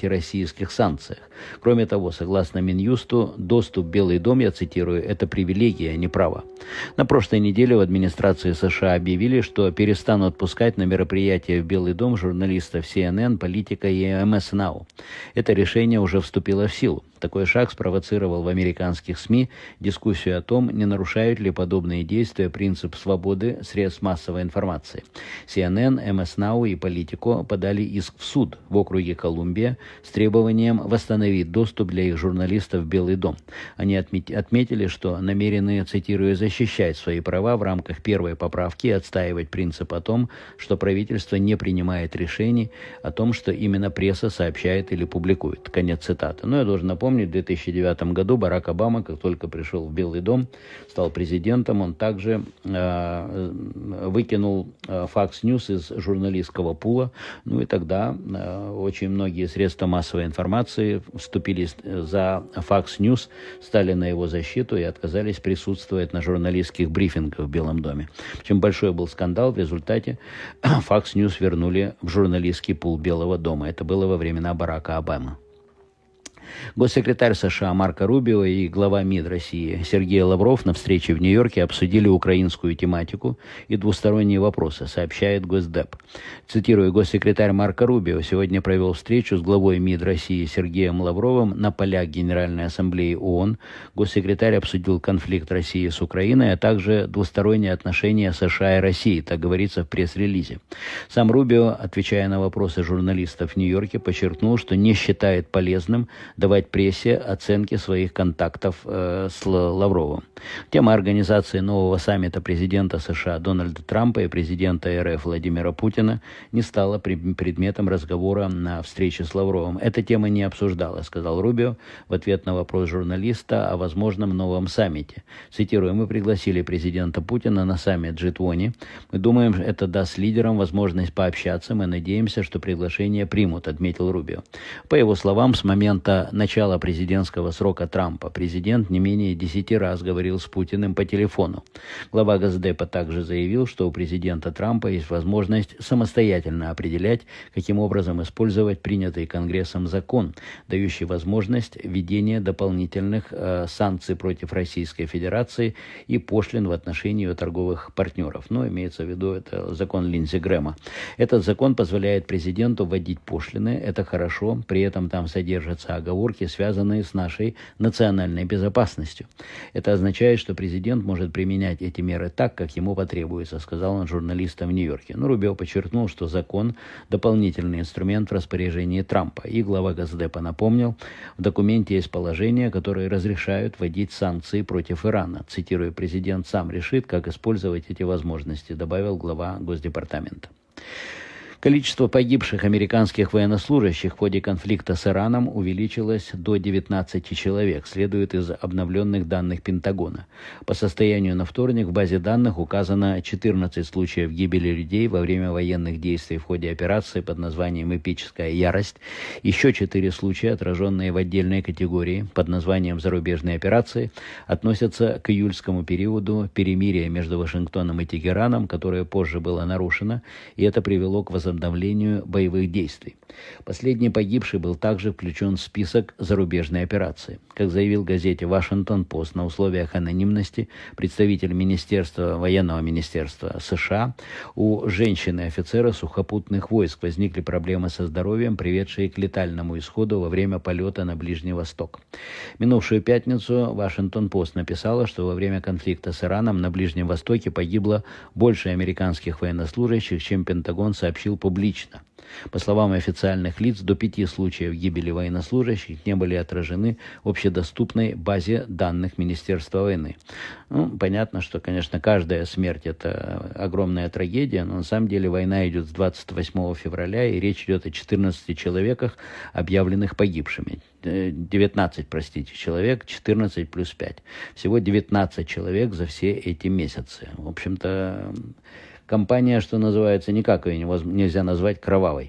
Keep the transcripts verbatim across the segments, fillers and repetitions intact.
антироссийских санкциях. Кроме того, согласно Минюсту, доступ в Белый дом, я цитирую, это привилегия, а не право. На прошлой неделе в администрации США объявили, что перестанут пускать на мероприятия в Белый дом журналистов си эн эн, Политика и эм эс нау. Это решение уже вступило в силу. Такой шаг спровоцировал в американских СМИ дискуссию о том, не нарушают ли подобные действия принцип свободы средств массовой информации. си эн эн, эм эс нау и Политико подали иск в суд в округе Колумбия с требованием восстановить доступ для их журналистов в Белый дом. Они отметили, что намерены, цитирую, защищать свои права в рамках первой поправки и отстаивать принцип о том, что правительство не принимает решений о том, что именно пресса сообщает или публикует. Конец цитаты. Но я должен напомнить, в две тысячи девятом году Барак Обама, как только пришел в Белый дом, стал президентом, он также э, выкинул э, Fox News из журналистского пула. Ну и тогда э, очень многие средства массовой информации вступились за Fox News, стали на его защиту и отказались присутствовать на журналистских брифингах в Белом доме. Чем большой был скандал, в результате Fox News вернули в журналистский пул Белого дома. Это было во времена Барака Обамы. Госсекретарь США Марко Рубио и глава МИД России Сергей Лавров на встрече в Нью-Йорке обсудили украинскую тематику и двусторонние вопросы, сообщает Госдеп. Цитирую, госсекретарь Марко Рубио сегодня провел встречу с главой МИД России Сергеем Лавровым на полях Генеральной Ассамблеи ООН. Госсекретарь обсудил конфликт России с Украиной, а также двусторонние отношения США и России, так говорится в пресс-релизе. Сам Рубио, отвечая на вопросы журналистов в Нью-Йорке, подчеркнул, что не считает полезным давать прессе оценки своих контактов э, с Лавровым. Тема организации нового саммита президента США Дональда Трампа и президента эр эф Владимира Путина не стала предметом разговора на встрече с Лавровым. Эта тема не обсуждалась, сказал Рубио в ответ на вопрос журналиста о возможном новом саммите. Цитирую, мы пригласили президента Путина на саммит джи двадцать. Мы думаем, это даст лидерам возможность пообщаться. Мы надеемся, что приглашение примут, отметил Рубио. По его словам, с момента начала президентского срока Трампа президент не менее десяти раз говорил с Путиным по телефону. Глава Госдепа также заявил, что у президента Трампа есть возможность самостоятельно определять, каким образом использовать принятый Конгрессом закон, дающий возможность введения дополнительных э, санкций против Российской Федерации и пошлин в отношении ее торговых партнеров. Но имеется в виду это закон Линдси Грэма. Этот закон позволяет президенту вводить пошлины. Это хорошо. При этом там содержатся оговорки, связанные с нашей национальной безопасностью. Это означает, что президент может применять эти меры так, как ему потребуется, сказал он журналистам в Нью-Йорке. Но Рубио подчеркнул, что закон – дополнительный инструмент в распоряжении Трампа. И глава Госдепа напомнил, в документе есть положения, которые разрешают вводить санкции против Ирана. Цитирую, президент сам решит, как использовать эти возможности, добавил глава Госдепартамента. Количество погибших американских военнослужащих в ходе конфликта с Ираном увеличилось до девятнадцати человек, следует из обновленных данных Пентагона. По состоянию на вторник в базе данных указано четырнадцать случаев гибели людей во время военных действий в ходе операции под названием «Эпическая ярость», еще четыре случая, отраженные в отдельной категории под названием «Зарубежные операции», относятся к июльскому периоду перемирия между Вашингтоном и Тегераном, которое позже было нарушено, и это привело к возобновлению возобновлению боевых действий. Последний погибший был также включен в список зарубежной операции. Как заявил газете «Вашингтон-Пост» на условиях анонимности представитель Министерства, военного министерства США, у женщины-офицера сухопутных войск возникли проблемы со здоровьем, приведшие к летальному исходу во время полета на Ближний Восток. Минувшую пятницу «Вашингтон-Пост» написала, что во время конфликта с Ираном на Ближнем Востоке погибло больше американских военнослужащих, чем Пентагон сообщил публично. По словам официальных лиц, до пяти случаев гибели военнослужащих не были отражены в общедоступной базе данных Министерства войны. Ну, понятно, что, конечно, каждая смерть – это огромная трагедия, но на самом деле война идет с двадцать восьмого февраля, и речь идет о четырнадцати человеках, объявленных погибшими. девятнадцать, простите, человек, четырнадцать плюс пять. Всего девятнадцать человек за все эти месяцы. В общем-то, компания, что называется, никак ее нельзя назвать кровавой.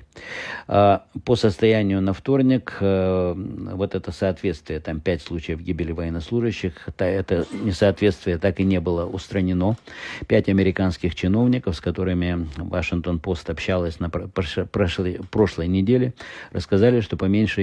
По состоянию на вторник, вот это соответствие, там пять случаев гибели военнослужащих, это несоответствие так и не было устранено. Пять американских чиновников, с которыми Вашингтон-Пост общалась на прошлой, прошлой неделе, рассказали, что по меньшей